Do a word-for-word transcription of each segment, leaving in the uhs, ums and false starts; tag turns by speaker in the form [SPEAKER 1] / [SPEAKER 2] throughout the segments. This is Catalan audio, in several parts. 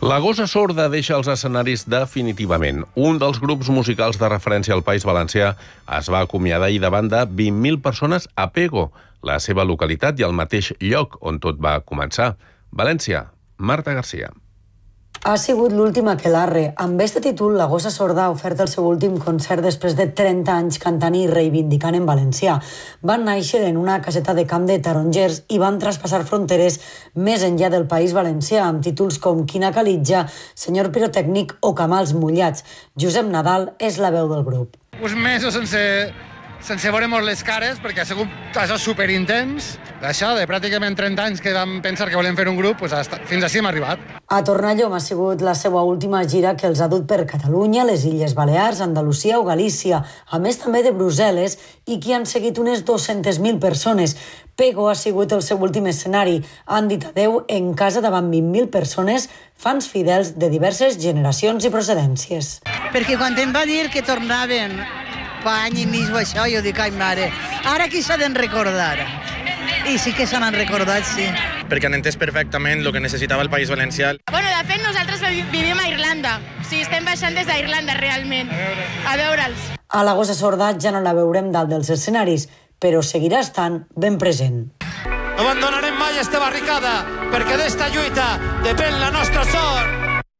[SPEAKER 1] La Gossa Sorda deixa els escenaris definitivament. Un dels grups musicals de referència al País Valencià es va acomiadar ahir davant de vint mil persones a Pego, la seva localitat i el mateix lloc on tot va començar. València, Marta Garcia.
[SPEAKER 2] Ha sigut l'últim aquelarre. Amb este títol, la Gossa Sorda ha ofert el seu últim concert després de trenta anys cantant i reivindicant en valencià. Van néixer en una caseta de camp de tarongers i van traspassar fronteres més enllà del País Valencià, amb títols com Quina calitja, Senyor pirotècnic o Camals mullats. Josep Nadal és la veu del grup.
[SPEAKER 3] Uns mesos sense... sense veure-nos les cares, perquè ha sigut això superintens. Això, de pràcticament trenta anys que vam pensar que volem fer un grup, doncs hasta, fins així hem arribat.
[SPEAKER 2] A Tornallom ha sigut la seva última gira que els ha dut per Catalunya, les Illes Balears, Andalusia o Galícia, a més també de Brussel·les, i que han seguit unes dues-centes mil persones. Pego ha sigut el seu últim escenari. Han dit adeu en casa davant vint mil persones, fans fidels de diverses generacions i procedències.
[SPEAKER 4] Perquè quan em va dir que tornaven fa any i mig o això, jo dic, ai mare, ara qui s'ha d'en recordar? I sí que se n'han recordat, sí.
[SPEAKER 5] Perquè han entès perfectament el que necessitava el País Valencià.
[SPEAKER 6] Bueno, de fet, nosaltres vivim a Irlanda. O sigui, estem baixant des d'Irlanda, realment, a veure'ls.
[SPEAKER 2] A la Gossa Sorda ja no la veurem dalt dels escenaris, però seguirà estant ben present.
[SPEAKER 7] No abandonarem mai esta barricada, perquè d'esta lluita depèn la nostra sort.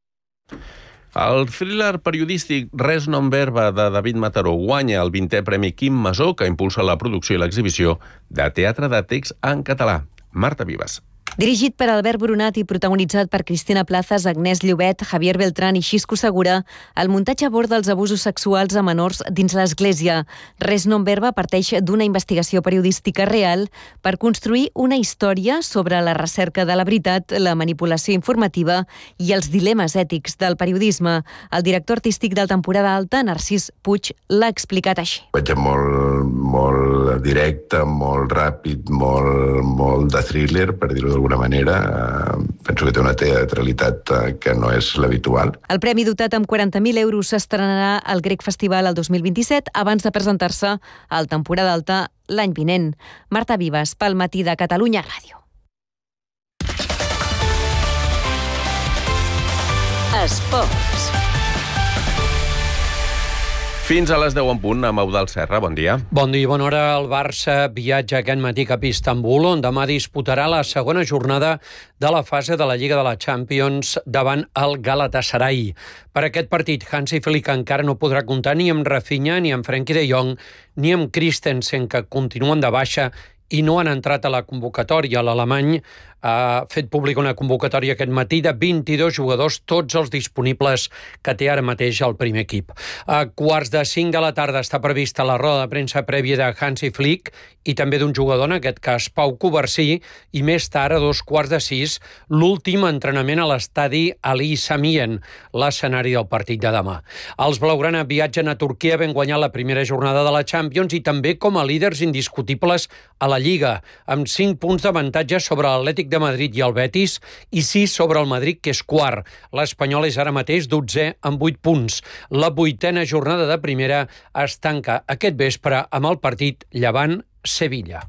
[SPEAKER 1] El thriller periodístic Res non verba de David Mataró guanya el vintè Premi Quim Masó, que impulsa la producció i l'exhibició de teatre de text en català. Marta Vives.
[SPEAKER 8] Dirigit per Albert Brunat i protagonitzat per Cristina Plazas, Agnès Llobet, Javier Beltrán i Xisco Segura, el muntatge aborda els abusos sexuals a menors dins l'Església. Res non verba parteix d'una investigació periodística real per construir una història sobre la recerca de la veritat, la manipulació informativa i els dilemes ètics del periodisme. El director artístic del Temporada Alta, Narcís Puig, l'ha explicat així.
[SPEAKER 9] Vaig molt, molt directe, molt ràpid, molt, molt de thriller, per dir-ho d'alguna manera. Penso que té una teatralitat que no és l'habitual.
[SPEAKER 8] El premi dotat amb quaranta mil euros s'estrenarà al Grec Festival el dos mil vint-i-set abans de presentar-se al Temporada Alta l'any vinent. Marta Vives, pel Matí de Catalunya Ràdio.
[SPEAKER 10] Esports.
[SPEAKER 1] Fins a les deu en punt, amb Eudald Serra. Bon dia.
[SPEAKER 11] Bon dia i bona hora. El Barça viatja aquest matí cap a Istanbul, on demà disputarà la segona jornada de la fase de la Lliga de la Champions davant el Galatasaray. Per aquest partit, Hansi Flick encara no podrà comptar ni amb Rafinha, ni amb Frenkie de Jong, ni amb Christensen, que continuen de baixa i no han entrat a la convocatòria. L'alemany ha fet pública una convocatòria aquest matí de vint-i-dos jugadors, tots els disponibles que té ara mateix el primer equip. A quarts de cinc de la tarda està prevista la roda de premsa prèvia de Hansi Flick i també d'un jugador, en aquest cas Pau Covarsí, i més tard, a dos quarts de sis, l'últim entrenament a l'estadi Ali Samien, l'escenari del partit de demà. Els blaugrana viatgen a Turquia, ben guanyar la primera jornada de la Champions i també com a líders indiscutibles a la Lliga, amb cinc punts d'avantatge sobre l'Atlètic de Madrid i el Betis i sis sobre el Madrid, que és quart. L'Espanyol és ara mateix dotzè amb vuit punts. La vuitena jornada de primera es tanca aquest vespre amb el partit Llevant-Sevilla.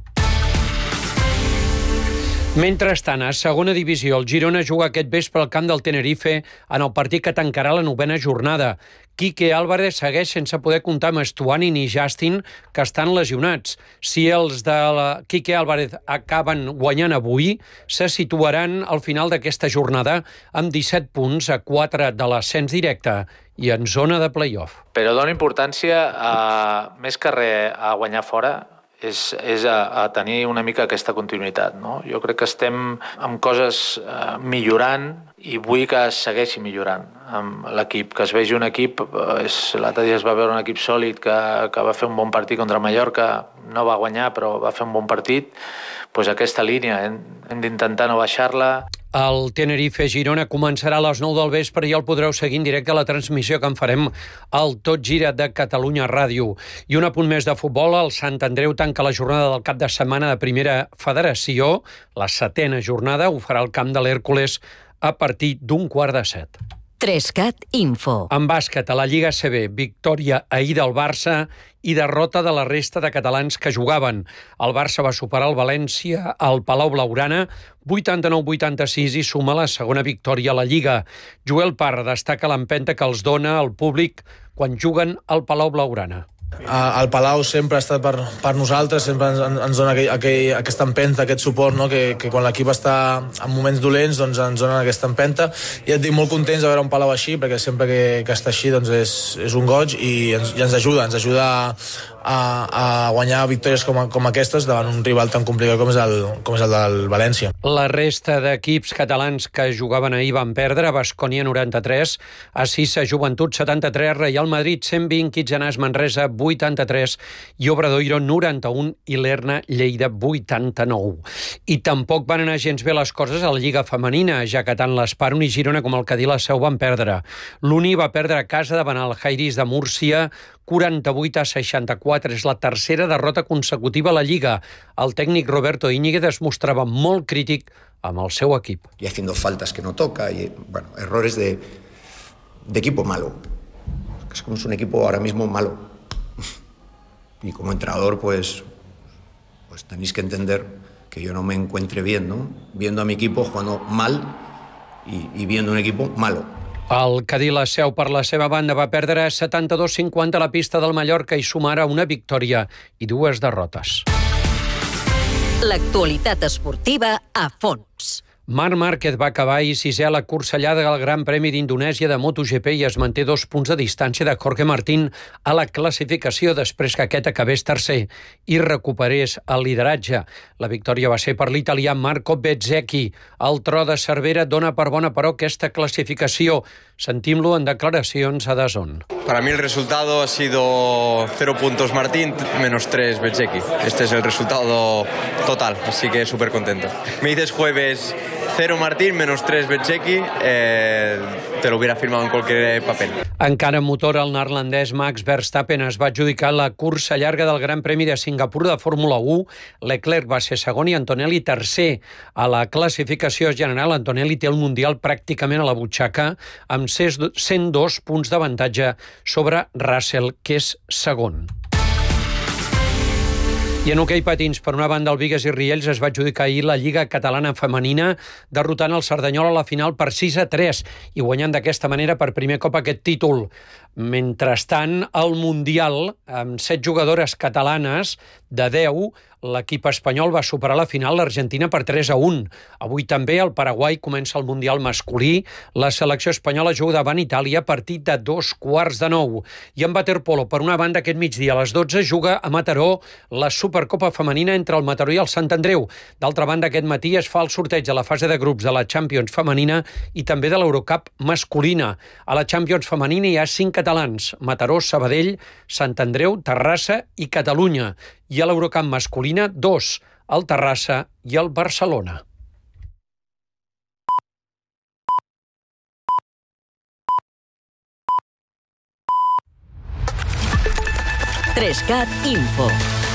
[SPEAKER 11] Mentrestant, a segona divisió, el Girona juga aquest vespre al camp del Tenerife en el partit que tancarà la novena jornada. Quique Álvarez segueix sense poder comptar amb Estuani ni Justin, que estan lesionats. Si els de la Quique Álvarez acaben guanyant avui, se situaran al final d'aquesta jornada amb disset punts a quatre de l'ascens directe i en zona de play-off.
[SPEAKER 12] Però dona importància, a, més que res, a guanyar fora, és, és a, a tenir una mica aquesta continuïtat, no? Jo crec que estem amb coses eh, millorant i vull que es segueixi millorant amb l'equip, que es vegi un equip, és, l'altre dia es va veure un equip sòlid que, que va fer un bon partit contra Mallorca, no va guanyar però va fer un bon partit, doncs aquesta línia hem, hem d'intentar no baixar-la.
[SPEAKER 11] El Tenerife-Girona començarà a les nou del vespre i el podreu seguir en directe a la transmissió que en farem al Tot Gira de Catalunya Ràdio. I un apunt més de futbol, el Sant Andreu tanca la jornada del cap de setmana de Primera Federació. La setena jornada ho farà al camp de l'Hèrcules a partir d'un quart de set.
[SPEAKER 10] Trescat Info.
[SPEAKER 11] En bàsquet, a la Lliga A C B, victòria ahir del Barça i derrota de la resta de catalans que jugaven. El Barça va superar el València al Palau Blaugrana vuitanta-nou a vuitanta-sis i suma la segona victòria a la Lliga. Joel Parra destaca l'empenta que els dona el públic quan juguen al Palau Blaugrana.
[SPEAKER 13] El Palau sempre ha estat per, per nosaltres, sempre ens, ens dona aquell, aquell, aquesta empenta, aquest suport, no? que, que quan l'equip està en moments dolents doncs ens donen aquesta empenta, i et dic molt contents de veure un Palau així, perquè sempre que, que està així doncs és, és un goig i ens, i ens ajuda, ens ajuda a, a guanyar victòries com, a, com aquestes davant un rival tan complicat com és el, com és el del València.
[SPEAKER 11] La resta d'equips catalans que jugaven ahir van perdre: Baskonia noranta-tres, Assisa Joventut setanta-tres, Real Madrid cent vint, Quitxanàs Manresa vuitanta-tres i Obradoiro noranta-un i l'Erna Lleida vuitanta-nou. I tampoc van anar gens bé les coses a la Lliga Femenina, ja que tant l'Esparun i Girona com el Cadí la Seu van perdre. L'Uni va perdre a casa davant el Jairis de Múrcia quaranta-vuit a seixanta-quatre. És la tercera derrota consecutiva a la Lliga. El tècnic Roberto Íñiguez es mostrava molt crític amb el seu equip.
[SPEAKER 14] Y haciendo faltas que no toca, y bueno, errores de, de equipo malo. Es como es un equipo ahora mismo malo. Y como entrenador, pues, pues tenéis que entender que yo no me encuentre bien, ¿no? Viendo a mi equipo jugando mal y, y viendo un equipo malo.
[SPEAKER 11] El Cadí la Seu, per la seva banda, va perdre setanta-dos a cinquanta a la pista del Mallorca i sumar una victòria i dues derrotes.
[SPEAKER 10] L'actualitat esportiva a fons.
[SPEAKER 11] Marc Márquez va acabar ahir sisè a la cursa llarga del Gran Premi d'Indonèsia de MotoGP i es manté dos punts de distància de Jorge Martín a la classificació després que aquest acabés tercer i recuperés el lideratge. La victòria va ser per l'italià Marco Bezzecchi. El tro de Cervera dona per bona, però, aquesta clasificació. Sentim-lo en declaracions a D A Z N.
[SPEAKER 15] Para mí el resultado ha sido cero puntos Martín, menos tres Bezzecchi. Este es el resultado total, así que súper contento. Me dices jueves cero Martín, menos tres Bezzecchi, eh, te lo hubiera firmado en cualquier papel.
[SPEAKER 11] Encara en motor, el neerlandès Max Verstappen es va adjudicar la cursa llarga del Gran Premi de Singapur de Fórmula u. Leclerc va ser segon i Antonelli tercer. A la classificació general, Antonelli té el Mundial pràcticament a la butxaca, amb cent dos punts d'avantatge sobre Russell, que és segon. I en hoquei patins, per una banda, el Bigues i Riells es va adjudicar ahir la Lliga Catalana Femenina, derrotant el Cerdanyola a la final per sis a tres i guanyant d'aquesta manera per primer cop aquest títol. Mentrestant, el Mundial, amb set jugadores catalanes de deu, l'equip espanyol va superar la final l'Argentina per tres a un. Avui també el Paraguai comença el Mundial masculí. La selecció espanyola juga davant Itàlia a partir de dos quarts de nou. I en waterpolo, per una banda, aquest migdia a les dotze juga a Mataró la Supercopa Femenina entre el Mataró i el Sant Andreu. D'altra banda, aquest matí es fa el sorteig a la fase de grups de la Champions Femenina i també de l'Eurocup masculina. A la Champions Femenina hi ha cinc catalans: Mataró, Sabadell, Sant Andreu, Terrassa i Catalunya. I a l'Eurocup masculina, dos, el Terrassa i el Barcelona.
[SPEAKER 10] Trescat Info.